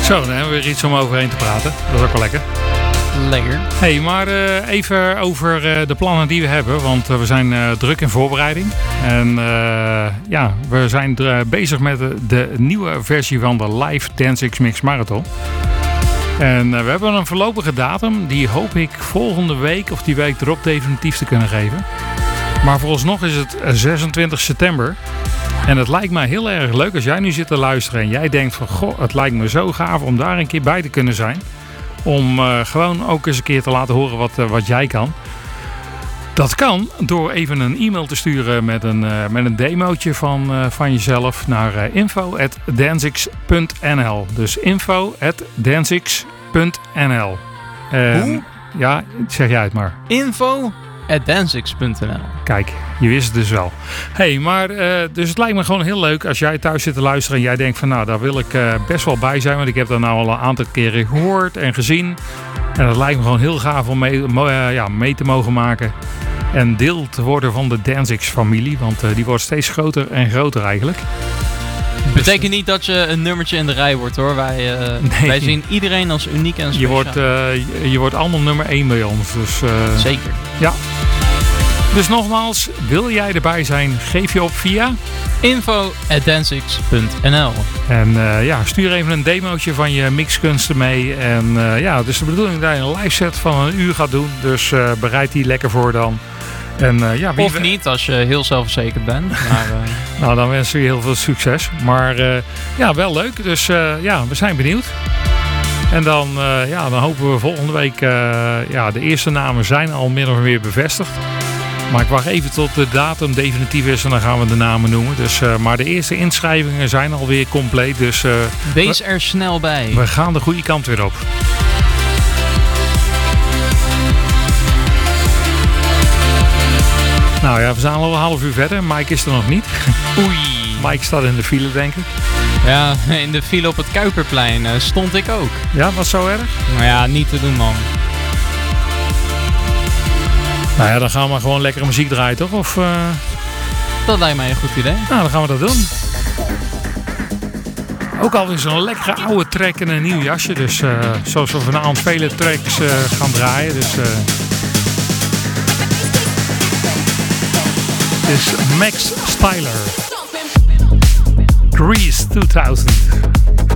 Zo, dan hebben we weer iets om overheen te praten. Dat is ook wel lekker. Lekker. Hey, maar even over de plannen die we hebben. Want we zijn druk in voorbereiding. En we zijn bezig met de nieuwe versie van de Live Dance X-Mix Marathon. En we hebben een voorlopige datum. Die hoop ik volgende week of die week erop definitief te kunnen geven. Maar vooralsnog is het 26 september. En het lijkt mij heel erg leuk als jij nu zit te luisteren en jij denkt van goh, het lijkt me zo gaaf om daar een keer bij te kunnen zijn. Om gewoon ook eens een keer te laten horen wat jij kan. Dat kan door even een e-mail te sturen met een demootje van jezelf naar info@dancix.nl. Dus info@dancix.nl. Hoe? Ja, zeg jij het maar. info@dancix.nl. Kijk, je wist het dus wel. Hey, maar dus het lijkt me gewoon heel leuk als jij thuis zit te luisteren en jij denkt van nou, daar wil ik best wel bij zijn, want ik heb dat nou al een aantal keren gehoord en gezien. En dat lijkt me gewoon heel gaaf om mee te mogen maken en deel te worden van de Dancix-familie, want die wordt steeds groter en groter eigenlijk. Betekent niet dat je een nummertje in de rij wordt hoor. Wij zien iedereen als uniek en speciaal. Je wordt allemaal nummer 1 bij ons. Dus, zeker. Ja. Dus nogmaals, wil jij erbij zijn, geef je op via info@dancix.nl. En stuur even een demootje van je mixkunsten mee. En dus de bedoeling dat je een live set van 1 uur gaat doen. Dus bereid die lekker voor dan. En, of niet, als je heel zelfverzekerd bent. Maar, nou, dan wensen we je heel veel succes. Maar wel leuk. Dus we zijn benieuwd. En dan hopen we volgende week... de eerste namen zijn al min of meer bevestigd. Maar ik wacht even tot de datum definitief is en dan gaan we de namen noemen. Dus, maar de eerste inschrijvingen zijn alweer compleet. Dus, wees er snel bij. We gaan de goede kant weer op. Nou ja, we zijn al een half uur verder. Mike is er nog niet. Oei. Mike staat in de file, denk ik. Ja, in de file op het Kuiperplein stond ik ook. Ja, was zo erg? Nou ja, niet te doen, man. Nou ja, dan gaan we maar gewoon lekkere muziek draaien, toch? Of, Dat lijkt mij een goed idee. Nou, dan gaan we dat doen. Ook alweer zo'n lekkere oude track en een nieuw jasje. Dus zoals we vanavond vele tracks gaan draaien. Dus... is Max Styler. Grease 2000.